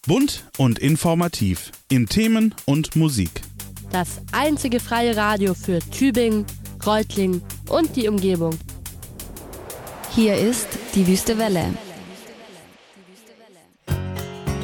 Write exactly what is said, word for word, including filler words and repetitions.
Bunt und informativ in Themen und Musik. Das einzige freie Radio für Tübingen, Reutlingen und die Umgebung. Hier ist die Wüste Welle.